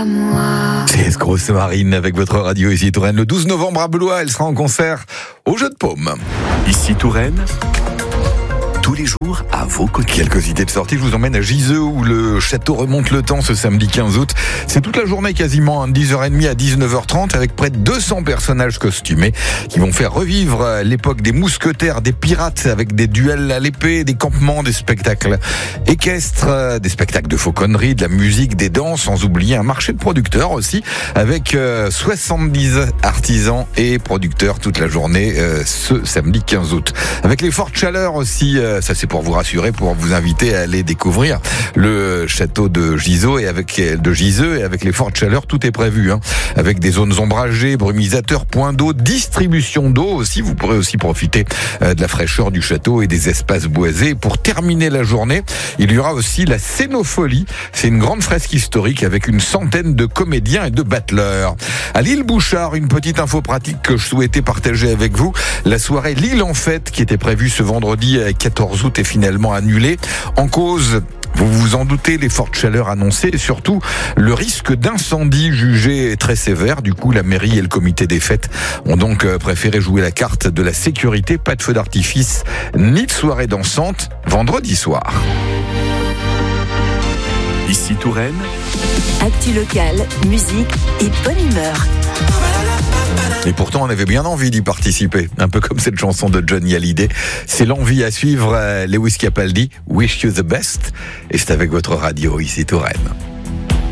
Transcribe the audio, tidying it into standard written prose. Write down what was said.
à moi. C'est Grosse Marine avec votre radio ici Touraine. Le 12 novembre à Blois, elle sera en concert au Jeu de Paume. Ici Touraine, tous les jours à vos côtés. Quelques idées de sortie, je vous emmène à Giseux où le château remonte le temps ce samedi 15 août. C'est toute la journée quasiment, de 10h30 à 19h30 avec près de 200 personnages costumés qui vont faire revivre l'époque des mousquetaires, des pirates avec des duels à l'épée, des campements, des spectacles équestres, des spectacles de fauconnerie, de la musique, des danses, sans oublier un marché de producteurs aussi avec 70 artisans et producteurs toute la journée ce samedi 15 août. Avec les fortes chaleurs aussi, ça c'est pour vous rassurer, pour vous inviter à aller découvrir le château de Giseux et avec les fortes chaleurs, tout est prévu, avec des zones ombragées, brumisateurs, points d'eau, distribution d'eau aussi. Vous pourrez aussi profiter de la fraîcheur du château et des espaces boisés. Pour terminer la journée, il y aura aussi la Scénopholie. C'est une grande fresque historique avec une centaine de comédiens et de battleurs. À l'île Bouchard, une petite info pratique que je souhaitais partager avec vous. La soirée L'île en fête qui était prévue ce vendredi 14 août est finalement annulée. En cause, vous vous en doutez, les fortes chaleurs annoncées et surtout le risque d'incendie jugé très sévère. Du coup, la mairie et le comité des fêtes ont donc préféré jouer la carte de la sécurité. Pas de feu d'artifice ni de soirée dansante vendredi soir. Ici Touraine, actu locale, musique et bonne humeur. Et pourtant, on avait bien envie d'y participer. Un peu comme cette chanson de Johnny Hallyday. C'est l'envie à suivre. Lewis Capaldi, Wish You the Best. Et c'est avec votre radio ici Touraine.